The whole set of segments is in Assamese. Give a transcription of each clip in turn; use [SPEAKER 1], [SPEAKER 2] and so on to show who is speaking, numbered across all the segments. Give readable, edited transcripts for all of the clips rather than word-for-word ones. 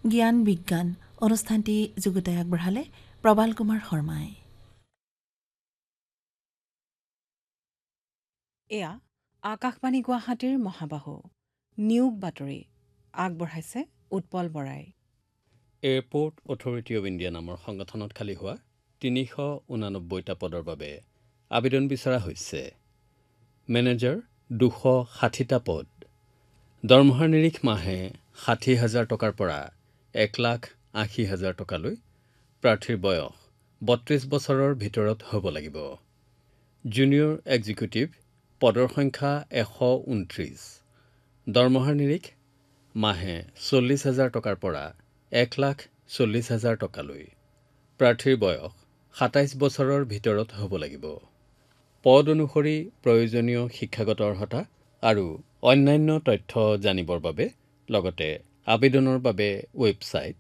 [SPEAKER 1] জ্ঞান বিজ্ঞান অনুষ্ঠানটি যুগুতাই আগবঢ়ালে প্ৰবাল কুমাৰ শৰ্মাই।
[SPEAKER 2] এয়া আকাশবাণী গুৱাহাটীৰ মহাবাহু নিয়োগ বাতৰি আগবঢ়াইছে উৎপল বৰাই।
[SPEAKER 3] এয়াৰপৰ্ট অথৰিটি অৱ ইণ্ডিয়া নামৰ সংগঠনত খালী হোৱা ৩৮৯টা পদৰ বাবে আবেদন বিচৰা হৈছে। মেনেজাৰ ২৬০টা পদ। দৰমহাৰ নিৰিখ মাহে ৬০,০০০ টকাৰ পৰা ১,৮০,০০০ টকালৈ। প্ৰাৰ্থীৰ বয়স ৩২ বছৰৰ ভিতৰত হ'ব লাগিব। জুনিয়ৰ এক্সিকিউটিভ পদৰ সংখ্যা ১২৯। দৰমহাৰ নিৰিখ মাহে ৪০,০০০ টকাৰ পৰা ১,৪০,০০০ টকালৈ। প্ৰাৰ্থীৰ বয়স ২৭ বছৰৰ ভিতৰত হ'ব লাগিব। পদ অনুসৰি প্ৰয়োজনীয় শিক্ষাগত অৰ্হতা আৰু অন্যান্য তথ্য জানিবৰ বাবে লগতে আবেদনৰ বাবে ৱেবছাইট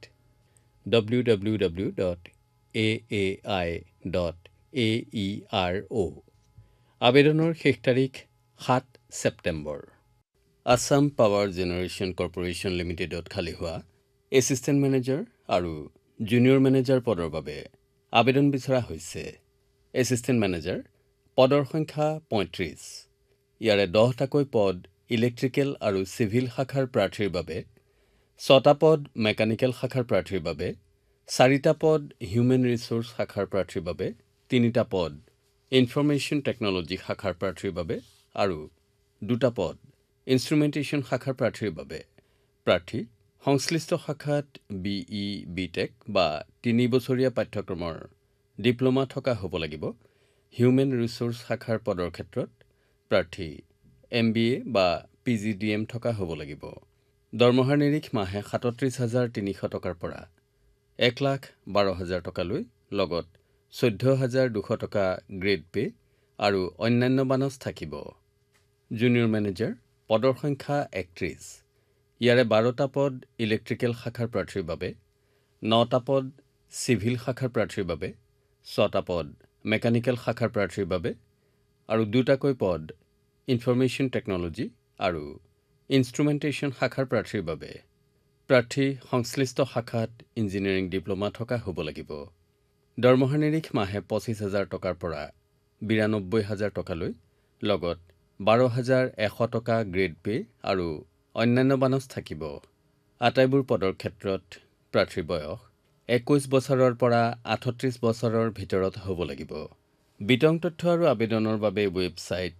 [SPEAKER 3] www.aai.aero। আবেদনৰ শেষ তাৰিখ ৭ September. Assam power generation corporation লিমিটেডত খালী হোৱা এছিষ্টেণ্ট মেনেজাৰ আৰু জুনিয়ৰ মেনেজাৰ পদৰ বাবে আবেদন বিচৰা হৈছে। এছিষ্টেণ্ট মেনেজাৰ পদৰ সংখ্যা ৩৫। ইয়াৰে 10টাকৈ পদ ইলেক্ট্ৰিকেল আৰু চিভিল শাখাৰ প্ৰাৰ্থীৰ বাবে, 6টা পদ মেকানিকেল শাখাৰ প্ৰাৰ্থীৰ বাবে, 4টা পদ হিউমেন ৰিচোৰ্চ শাখাৰ প্ৰাৰ্থীৰ বাবে, 3টা পদ ইনফৰমেশ্যন টেকনলজি শাখাৰ প্ৰাৰ্থীৰ বাবে আৰু 2টা পদ ইনষ্ট্ৰুমেণ্টেশ্যন শাখাৰ প্ৰাৰ্থীৰ বাবে। প্ৰাৰ্থী সংশ্লিষ্ট শাখাত BE BTech বা 3 বছৰীয়া পাঠ্যক্ৰমৰ ডিপ্ল'মা থকা হ'ব লাগিব। হিউমেন ৰিচোৰ্চ শাখাৰ পদৰ ক্ষেত্ৰত প্ৰাৰ্থী MBA বা PGDM থকা হ'ব লাগিব। দৰমহাৰ নিৰিখ মাহে ৩৭,৩০০ টকাৰ পৰা ১,১২,০০০ টকালৈ, লগত ১৪,২০০ টকা গ্ৰেড পে আৰু অন্যান্য বানচ থাকিব। জুনিয়ৰ মেনেজাৰ পদৰ সংখ্যা ৩১। ইয়াৰে 12টা পদ ইলেক্ট্ৰিকেল শাখাৰ প্ৰাৰ্থীৰ বাবে, 9টা পদ চিভিল শাখাৰ প্ৰাৰ্থীৰ বাবে, 6টা পদ মেকানিকেল শাখাৰ প্ৰাৰ্থীৰ বাবে আৰু 2টাকৈ পদ ইনফৰমেশ্যন টেকনলজি আৰু ইনষ্ট্ৰুমেণ্টেশ্যন শাখাৰ প্ৰাৰ্থীৰ বাবে। প্ৰাৰ্থী সংশ্লিষ্ট শাখাত ইঞ্জিনিয়াৰিং ডিপ্ল'মা থকা হ'ব লাগিব। দৰমহাৰ নিৰিখ মাহে 25,০০০ টকাৰ পৰা ৯২,০০০ টকালৈ, লগত ১২,১০০ টকা গ্ৰেড পে আৰু অন্যান্য বানচ থাকিব। আটাইবোৰ পদৰ ক্ষেত্ৰত প্ৰাৰ্থীৰ বয়স ২১ বছৰৰ পৰা ৩৮ বছৰৰ ভিতৰত হ'ব লাগিব। বিতং তথ্য আৰু আবেদনৰ বাবে ৱেবছাইট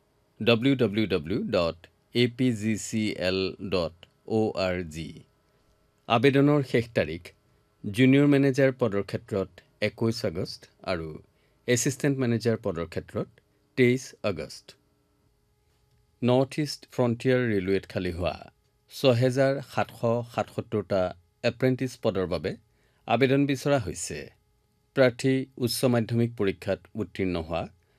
[SPEAKER 3] www.apgcl.org। আবেদনৰ শেষ তাৰিখ জুনিয়ৰ মেনেজাৰ পদৰ ক্ষেত্ৰত ২১ আগষ্ট আৰু এছিষ্টেণ্ট মেনেজাৰ পদৰ ক্ষেত্ৰত ২৩ আগষ্ট। নৰ্থ ইষ্ট ফ্ৰণ্টিয়াৰ ৰেলৱেত খালী হোৱা ৬,৭৭৭টা এপ্ৰেণ্টিছ পদৰ বাবে আবেদন বিচৰা হৈছে। প্ৰাৰ্থী উচ্চ মাধ্যমিক পৰীক্ষাত উত্তীৰ্ণ হোৱা